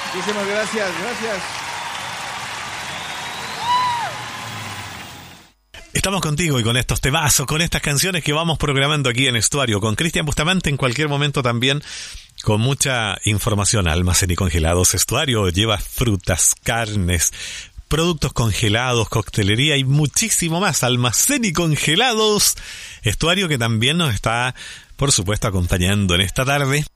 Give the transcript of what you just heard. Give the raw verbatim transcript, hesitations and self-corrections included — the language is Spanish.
Muchísimas gracias, gracias. Estamos contigo y con estos temazos, con estas canciones que vamos programando aquí en Estuario, con Cristian Bustamante en cualquier momento también, con mucha información. Almacén y Congelados Estuario lleva frutas, carnes, productos congelados, coctelería y muchísimo más. Almacén y Congelados Estuario, que también nos está, por supuesto, acompañando en esta tarde.